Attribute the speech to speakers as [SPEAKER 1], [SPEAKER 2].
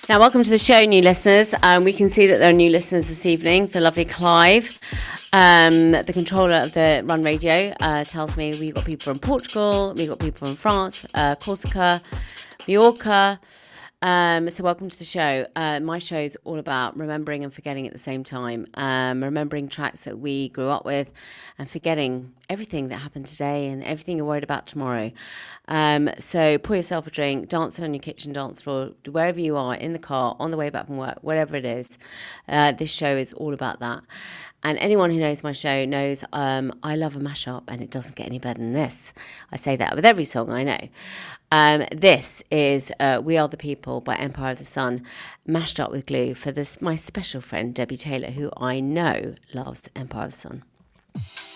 [SPEAKER 1] Now, welcome to the show, new listeners. We can see that there are new listeners this evening. The lovely Clive, the controller of the Run Radio, tells me we've got people from Portugal, we've got people from France, Corsica, Mallorca. So welcome to the show. My show is all about remembering and forgetting at the same time. Remembering tracks that we grew up with and forgetting everything that happened today and everything you're worried about tomorrow. So pour yourself a drink, dance on your kitchen dance floor, wherever you are, in the car, on the way back from work, whatever it is. This show is all about that. And anyone who knows my show knows I love a mashup, and it doesn't get any better than this. I say that with every song I know. This is We Are the People by Empire of the Sun, mashed up with glue for my special friend Debbie Taylor, who I know loves Empire of the Sun.